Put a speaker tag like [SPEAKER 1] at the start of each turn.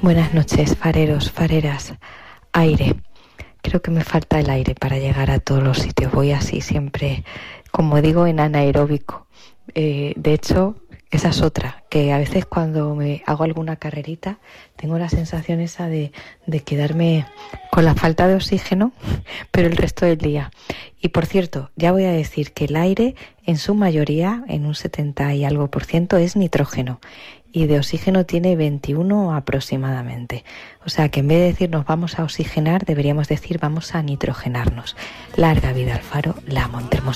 [SPEAKER 1] Buenas noches, fareros, fareras. Aire. Creo que me falta el aire para llegar a todos los sitios. Voy así siempre, como digo, en anaeróbico. De hecho, esa es otra, que a veces cuando me hago alguna carrerita tengo la sensación esa de quedarme con la falta de oxígeno, pero el resto del día. Y por cierto, ya voy a decir que el aire en su mayoría, en un 70 y algo %, es nitrógeno. Y de oxígeno tiene 21 aproximadamente. O sea que en vez de decir nos vamos a oxigenar, deberíamos decir vamos a nitrogenarnos. Larga vida al faro, la Montermos.